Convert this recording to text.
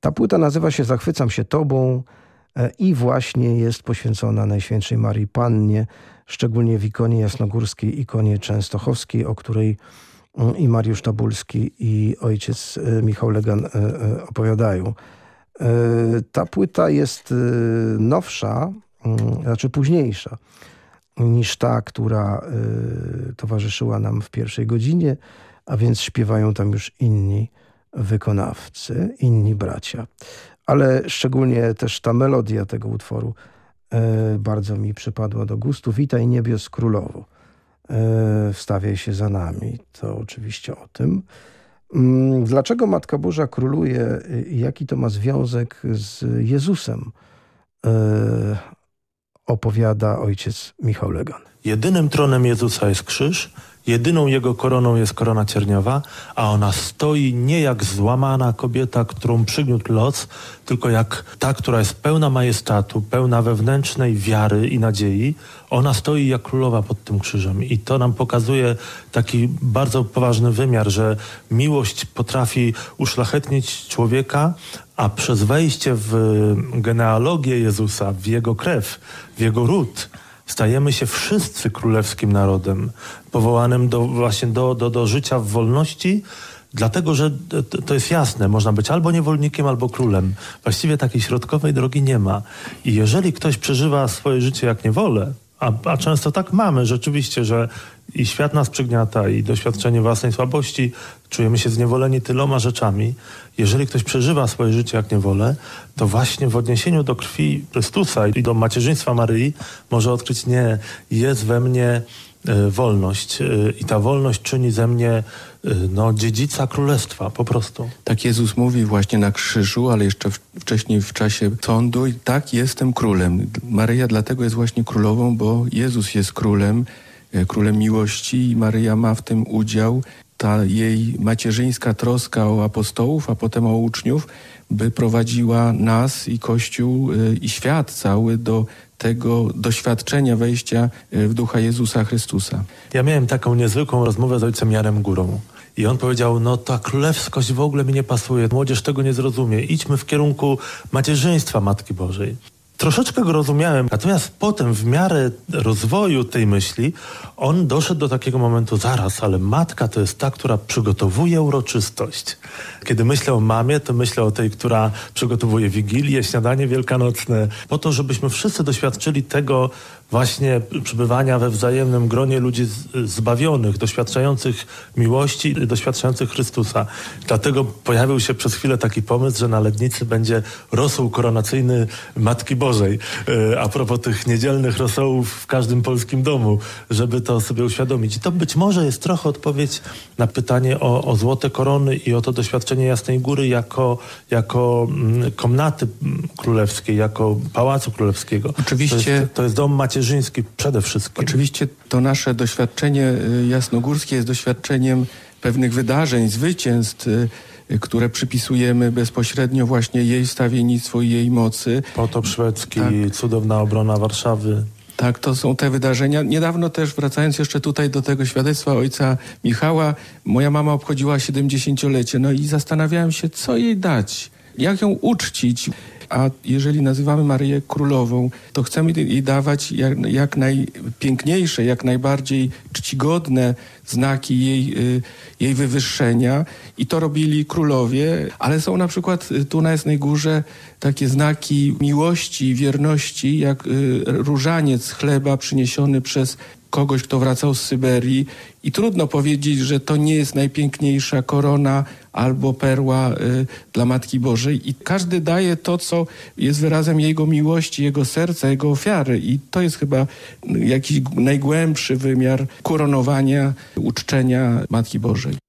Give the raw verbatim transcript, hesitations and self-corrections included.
Ta płyta nazywa się Zachwycam się Tobą i właśnie jest poświęcona Najświętszej Maryi Pannie, szczególnie w ikonie jasnogórskiej, ikonie częstochowskiej, o której i Mariusz Tabulski, i ojciec Michał Legan opowiadają. Ta płyta jest nowsza, znaczy późniejsza niż ta, która towarzyszyła nam w pierwszej godzinie, a więc śpiewają tam już inni wykonawcy, inni bracia. Ale szczególnie też ta melodia tego utworu bardzo mi przypadła do gustu. Witaj niebios królowo, wstawiaj się za nami. To oczywiście o tym. Dlaczego Matka Boża króluje i jaki to ma związek z Jezusem, opowiada ojciec Michał Legan. Jedynym tronem Jezusa jest krzyż, jedyną jego koroną jest korona cierniowa, a ona stoi nie jak złamana kobieta, którą przygniótł los, tylko jak ta, która jest pełna majestatu, pełna wewnętrznej wiary i nadziei. Ona stoi jak królowa pod tym krzyżem i to nam pokazuje taki bardzo poważny wymiar, że miłość potrafi uszlachetnić człowieka, a przez wejście w genealogię Jezusa, w jego krew, w jego ród, stajemy się wszyscy królewskim narodem, powołanym do, właśnie do, do, do życia w wolności, dlatego że to jest jasne, można być albo niewolnikiem, albo królem. Właściwie takiej środkowej drogi nie ma. I jeżeli ktoś przeżywa swoje życie jak niewolę, a, a często tak mamy rzeczywiście, że i świat nas przygniata, i doświadczenie własnej słabości, czujemy się zniewoleni tyloma rzeczami. Jeżeli ktoś przeżywa swoje życie jak niewolę, to właśnie w odniesieniu do krwi Chrystusa i do macierzyństwa Maryi może odkryć, nie, jest we mnie y, wolność y, i ta wolność czyni ze mnie y, no, dziedzica królestwa, po prostu. Tak Jezus mówi właśnie na krzyżu, ale jeszcze w, wcześniej w czasie sądu, i tak jestem królem. Maryja dlatego jest właśnie królową, bo Jezus jest królem, królem miłości i Maryja ma w tym udział. Ta jej macierzyńska troska o apostołów, a potem o uczniów, by prowadziła nas i Kościół i świat cały do tego doświadczenia wejścia w ducha Jezusa Chrystusa. Ja miałem taką niezwykłą rozmowę z ojcem Janem Górą. I on powiedział, no ta królewskość w ogóle mi nie pasuje, młodzież tego nie zrozumie, idźmy w kierunku macierzyństwa Matki Bożej. Troszeczkę go rozumiałem, natomiast potem w miarę rozwoju tej myśli on doszedł do takiego momentu, zaraz, ale matka to jest ta, która przygotowuje uroczystość. Kiedy myślę o mamie, to myślę o tej, która przygotowuje wigilię, śniadanie wielkanocne, po to, żebyśmy wszyscy doświadczyli tego właśnie przebywania we wzajemnym gronie ludzi zbawionych, doświadczających miłości, doświadczających Chrystusa. Dlatego pojawił się przez chwilę taki pomysł, że na Lednicy będzie rosół koronacyjny Matki Bożej. A propos tych niedzielnych rosołów w każdym polskim domu, żeby to sobie uświadomić. I to być może jest trochę odpowiedź na pytanie o, o złote korony i o to doświadczenie Jasnej Góry jako, jako komnaty królewskiej, jako pałacu królewskiego. Oczywiście to jest, to jest dom macierzyński przede wszystkim. Oczywiście to nasze doświadczenie jasnogórskie jest doświadczeniem pewnych wydarzeń, zwycięstw, które przypisujemy bezpośrednio właśnie jej wstawiennictwu i jej mocy. Potop szwedzki, tak. Cudowna obrona Warszawy. Tak, to są te wydarzenia. Niedawno też, wracając jeszcze tutaj do tego świadectwa ojca Michała, moja mama obchodziła siedemdziesięciolecie, no i zastanawiałem się, co jej dać, jak ją uczcić. A jeżeli nazywamy Maryję królową, to chcemy jej dawać jak, jak najpiękniejsze, jak najbardziej czcigodne znaki jej, jej wywyższenia. I to robili królowie, ale są na przykład tu na Jasnej Górze takie znaki miłości, wierności, jak różaniec chleba przyniesiony przez kogoś, kto wracał z Syberii. I trudno powiedzieć, że to nie jest najpiękniejsza korona albo perła y, dla Matki Bożej. I każdy daje to, co jest wyrazem jego miłości, jego serca, jego ofiary. I to jest chyba jakiś najgłębszy wymiar koronowania, uczczenia Matki Bożej.